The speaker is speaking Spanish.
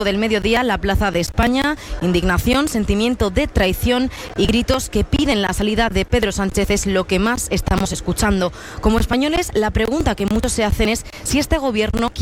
del mediodía, la Plaza de España, indignación, sentimiento de traición y gritos que piden la salida de Pedro Sánchez es lo que más estamos escuchando. Como españoles, la pregunta que muchos se hacen es si este gobierno